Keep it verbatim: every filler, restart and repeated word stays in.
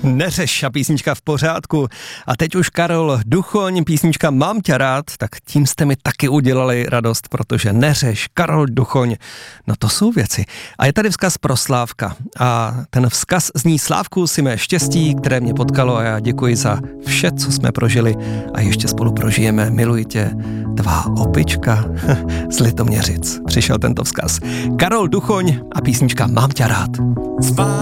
Neřeš a písnička v pořádku. A teď už Karol Duchoň, písnička Mám tě rád, tak tím jste mi taky udělali radost, protože Neřeš, Karol Duchoň, no to jsou věci. A je tady vzkaz pro Slávka. A ten vzkaz zní: Slávku, si mé štěstí, které mě potkalo, a já děkuji za vše, co jsme prožili a ještě spolu prožijeme. Miluji tě, tvá opička z Litoměřic. Přišel tento vzkaz. Karol Duchoň a písnička Mám tě rád. Spá